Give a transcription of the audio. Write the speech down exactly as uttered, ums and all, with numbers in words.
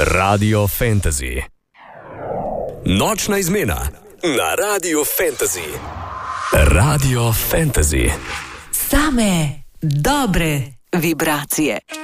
Radio Fantasy. Nočna izmena na Radio Fantasy. Radio Fantasy. Same dobre vibracije.